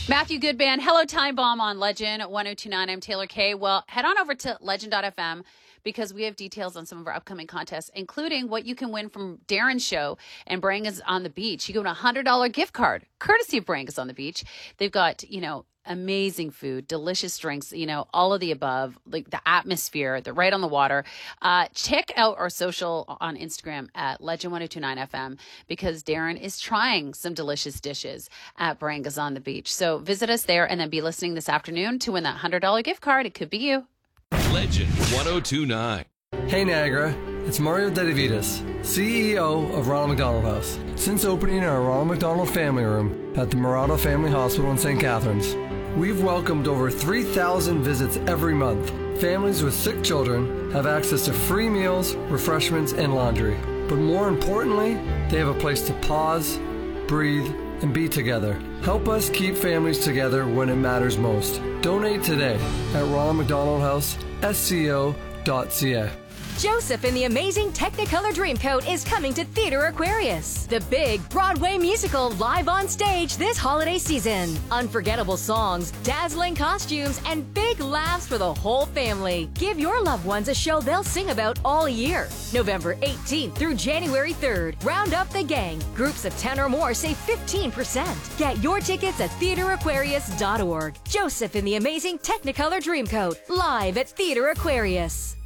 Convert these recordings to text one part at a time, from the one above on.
Matthew Goodman, Hello Time Bomb on Legend 1029. I'm Taylor Kay. Well, head on over to legend.fm because we have details on some of our upcoming contests, including what you can win from Darren's show and Brangus on the Beach. You get a $100 gift card, courtesy of Brangus on the Beach. They've got, amazing food, delicious drinks, all of the above, like the atmosphere, they're right on the water. Check out our social on Instagram at Legend1029FM because Darren is trying some delicious dishes at Brangus on the Beach. So visit us there and then be listening this afternoon to win that $100 gift card. It could be you. Legend 1029. Hey Niagara, it's Mario Dedivitas, CEO of Ronald McDonald House. Since opening our Ronald McDonald Family Room at the Murado Family Hospital in St. Catharines, we've welcomed over 3,000 visits every month. Families with sick children have access to free meals, refreshments, and laundry. But more importantly, they have a place to pause, breathe, and be together. Help us keep families together when it matters most. Donate today at Ronald McDonald House, SCO.ca. Joseph in the Amazing Technicolor Dreamcoat is coming to Theatre Aquarius. The big Broadway musical live on stage this holiday season. Unforgettable songs, dazzling costumes, and big laughs for the whole family. Give your loved ones a show they'll sing about all year. November 18th through January 3rd. Round up the gang. Groups of 10 or more save 15%. Get your tickets at theatreaquarius.org. Joseph in the Amazing Technicolor Dreamcoat. Live at Theatre Aquarius.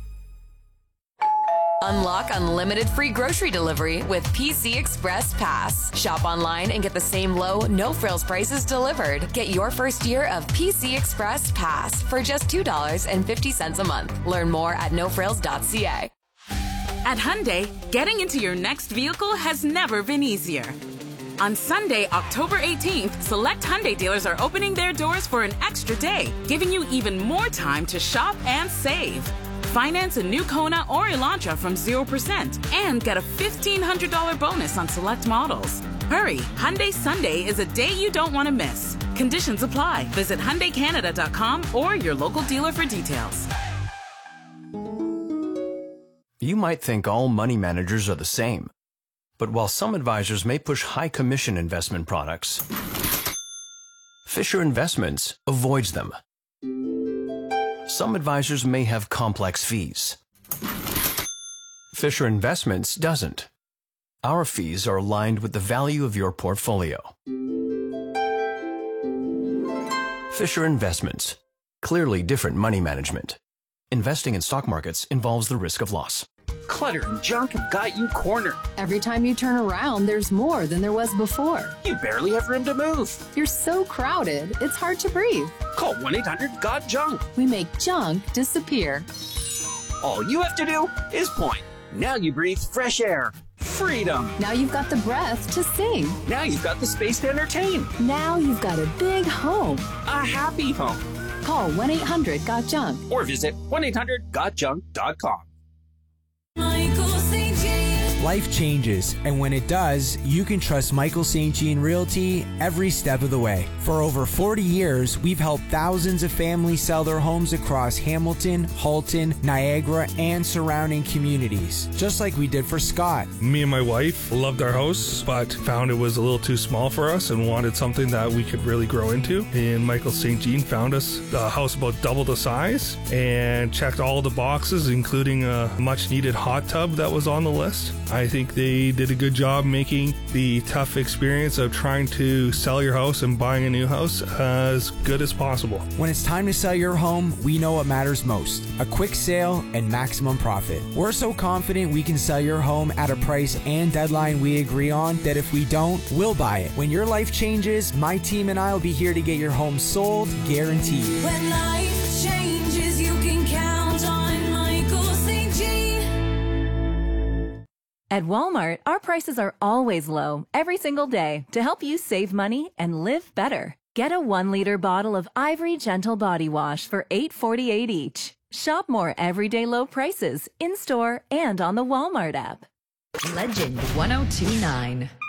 Unlock unlimited free grocery delivery with PC Express Pass. Shop online and get the same low, no-frills prices delivered. Get your first year of PC Express Pass for just $2.50 a month. Learn more at nofrills.ca. At Hyundai, getting into your next vehicle has never been easier. On Sunday, October 18th, select Hyundai dealers are opening their doors for an extra day, giving you even more time to shop and save. Finance a new Kona or Elantra from 0% and get a $1,500 bonus on select models. Hurry, Hyundai Sunday is a day you don't want to miss. Conditions apply. Visit HyundaiCanada.com or your local dealer for details. You might think all money managers are the same. But while some advisors may push high commission investment products, Fisher Investments avoids them. Some advisors may have complex fees. Fisher Investments doesn't. Our fees are aligned with the value of your portfolio. Fisher Investments. Clearly different money management. Investing in stock markets involves the risk of loss. Clutter and junk have got you cornered. Every time you turn around, there's more than there was before. You barely have room to move. You're so crowded, it's hard to breathe. Call 1-800-GOT-JUNK. We make junk disappear. All you have to do is point. Now you breathe fresh air. Freedom. Now you've got the breath to sing. Now you've got the space to entertain. Now you've got a big home. A happy home. Call 1-800-GOT-JUNK. Or visit 1-800-GOTJUNK.com. Life changes, and when it does, you can trust Michael St. Jean Realty every step of the way. For over 40 years, we've helped thousands of families sell their homes across Hamilton, Halton, Niagara, and surrounding communities, just like we did for Scott. Me and my wife loved our house, but found it was a little too small for us and wanted something that we could really grow into. And Michael St. Jean found us a house about double the size and checked all the boxes, including a much-needed hot tub that was on the list. I think they did a good job making the tough experience of trying to sell your house and buying a new house as good as possible. When it's time to sell your home, we know what matters most: a quick sale and maximum profit. We're so confident we can sell your home at a price and deadline we agree on that if we don't, we'll buy it. When your life changes, my team and I will be here to get your home sold, guaranteed. When life changes, you can count on Michael St. Jean. At Walmart, our prices are always low, every single day, to help you save money and live better. Get a 1-liter bottle of Ivory Gentle Body Wash for $8.48 each. Shop more everyday low prices in-store and on the Walmart app. Legend 1029.